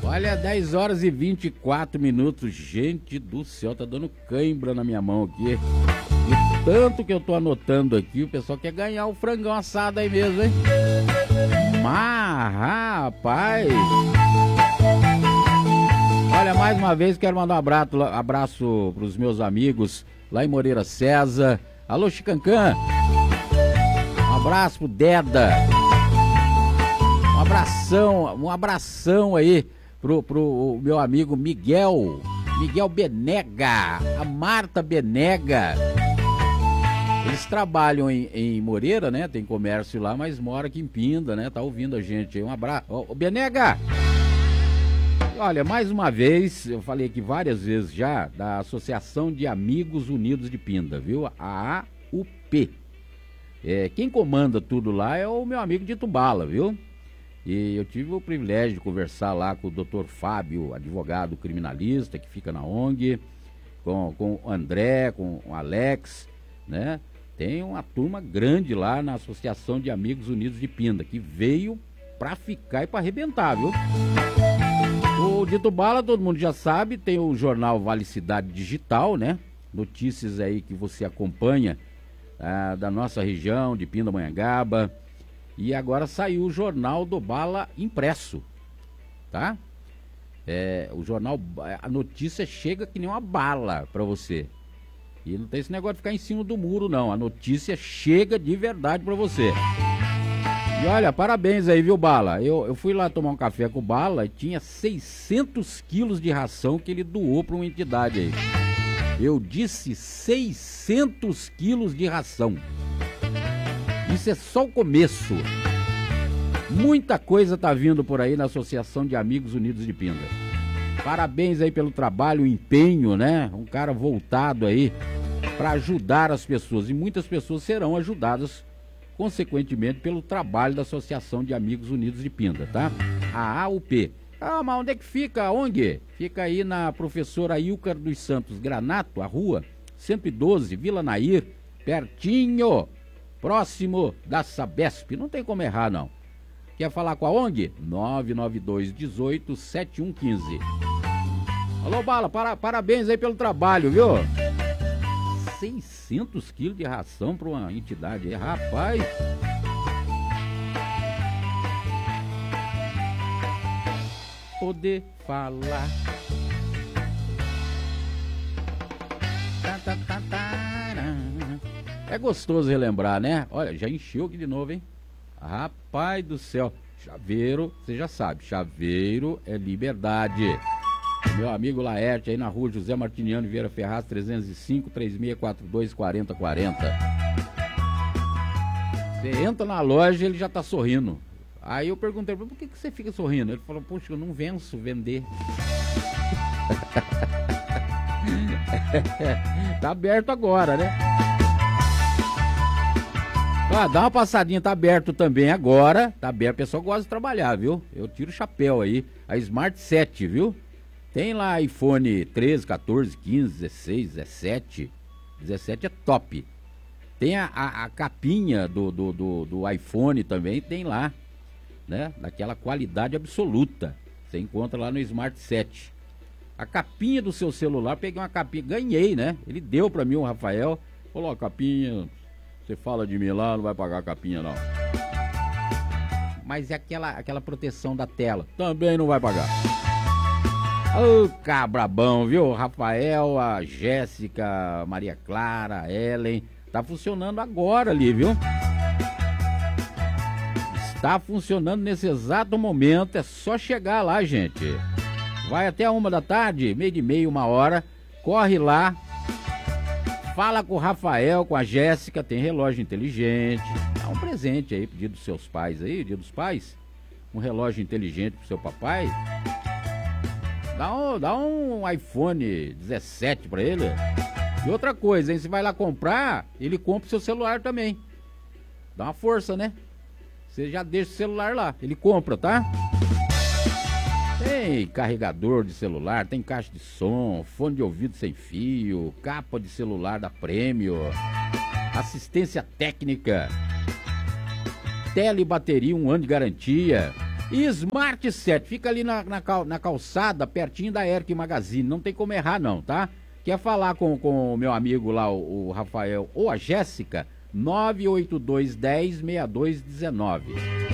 Olha, 10 horas e 24 minutos. Gente do céu, tá dando cãibra na minha mão aqui. E tanto que eu tô anotando aqui, o pessoal quer ganhar o frangão assado aí mesmo, hein? Mas, rapaz... Olha, mais uma vez quero mandar um abraço pros meus amigos lá em Moreira César. Alô, Chicancã. Um abraço pro Deda. Um abração aí pro meu amigo Miguel Benega, a Marta Benega. Eles trabalham em Moreira, né? Tem comércio lá, mas mora aqui em Pinda, né? Tá ouvindo a gente aí. Um abraço. Ô, Benega! Olha, mais uma vez, eu falei aqui várias vezes já, da Associação de Amigos Unidos de Pinda, viu? A AUP. Quem comanda tudo lá é o meu amigo Dito Bala, viu? E eu tive o privilégio de conversar lá com o Dr. Fábio, advogado criminalista, que fica na ONG, com o André, com o Alex, né? Tem uma turma grande lá na Associação de Amigos Unidos de Pinda, que veio pra ficar e pra arrebentar, viu? O Dito Bala, todo mundo já sabe, tem o jornal Vale Cidade Digital, né? Notícias aí que você acompanha da nossa região, de Pindamonhangaba. E agora saiu o Jornal do Bala impresso, tá? O jornal, a notícia chega que nem uma bala pra você. E não tem esse negócio de ficar em cima do muro, não. A notícia chega de verdade pra você. E olha, parabéns aí, viu, Bala? Eu fui lá tomar um café com o Bala e tinha 600 quilos de ração que ele doou pra uma entidade aí. Eu disse 600 quilos de ração. Isso é só o começo. Muita coisa tá vindo por aí na Associação de Amigos Unidos de Pinda. Parabéns aí pelo trabalho, o empenho, né? Um cara voltado aí para ajudar as pessoas. E muitas pessoas serão ajudadas, consequentemente, pelo trabalho da Associação de Amigos Unidos de Pinda, tá? A AUP. Ah, mas onde é que fica a ONG? Fica aí na Professora Ilcar dos Santos Granato, a rua 112, Vila Nair, pertinho, próximo da Sabesp. Não tem como errar, não. Quer falar com a ONG? 992 18 7115. Alô, Bala, parabéns aí pelo trabalho, viu? 600 quilos de ração para uma entidade aí, rapaz. Poder falar. É gostoso relembrar, né? Olha, já encheu aqui de novo, hein? Rapaz do céu. Chaveiro, você já sabe, Chaveiro é liberdade. Meu amigo Laerte aí na rua José Martiniano Vieira Ferraz 305 3642 4040. Você entra na loja, ele já tá sorrindo. Aí eu perguntei, por que você fica sorrindo? Ele falou, poxa, eu não venço vender. Tá aberto agora, né? Dá uma passadinha, tá aberto também agora. Tá aberto, o pessoal gosta de trabalhar, viu? Eu tiro o chapéu aí. A Smart 7, viu? Tem lá iPhone 13, 14, 15, 16, 17. 17 é top. Tem a capinha do iPhone também, tem lá, né? Daquela qualidade absoluta. Você encontra lá no Smart 7. A capinha do seu celular, peguei uma capinha, ganhei, né? Ele deu pra mim, o Rafael. Falou, capinha, você fala de mim lá, não vai pagar a capinha, não. Mas é aquela proteção da tela, também não vai pagar. Ô, cabrabão, viu? Rafael, a Jéssica, a Maria Clara, a Ellen. Tá funcionando agora ali, viu? Está funcionando nesse exato momento. É só chegar lá, gente. Vai até a 1 da tarde, meio de meia, 1 hora. Corre lá. Fala com o Rafael, com a Jéssica. Tem relógio inteligente. Dá um presente aí, pedido dos seus pais aí, dia dos pais. Um relógio inteligente pro seu papai. Dá um iPhone 17 pra ele. E outra coisa, hein? Você vai lá comprar, ele compra o seu celular também. Dá uma força, né? Você já deixa o celular lá, ele compra, tá? Tem carregador de celular, tem caixa de som, fone de ouvido sem fio, capa de celular da Prêmio, assistência técnica, telebateria, 1 ano de garantia. E Smart 7, fica ali na calçada, pertinho da Eric Magazine, não tem como errar não, tá? Quer falar com o meu amigo lá, o Rafael ou a Jéssica? 98210-6219.